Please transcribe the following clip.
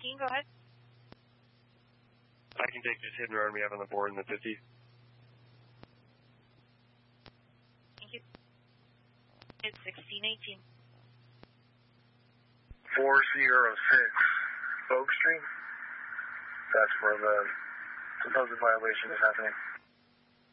16, go ahead. I can take this hit and run we have on the board in the 50. Thank you. It's 1618. 406 Oak Street. That's where the supposed violation is happening.